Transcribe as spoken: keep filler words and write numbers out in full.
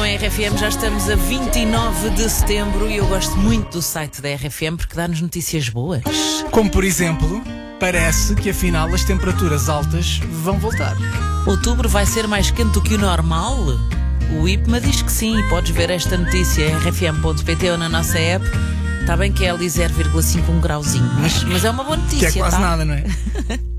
R F M, já estamos a vinte e nove de setembro e eu gosto muito do site da R F M porque dá-nos notícias boas. Como por exemplo, parece que afinal as temperaturas altas vão voltar. Outubro vai ser mais quente do que o normal? O I P M A diz que sim, e podes ver esta notícia em r f m ponto p t ou na nossa app. Está bem que é ali zero vírgula cinco, um grauzinho, mas, mas é uma boa notícia. Que é quase tá? nada, não é?